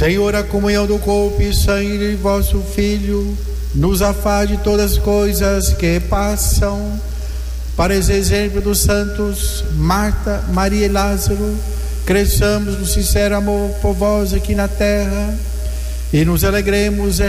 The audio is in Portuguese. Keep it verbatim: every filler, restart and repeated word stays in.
Senhor, a comunhão do corpo e sangue de vosso Filho nos afaste de todas as coisas que passam, para esse exemplo dos santos Marta, Maria e Lázaro, cresçamos no sincero amor por vós aqui na terra e nos alegremos